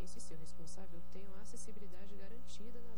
agência e seu responsável tenham a acessibilidade garantida na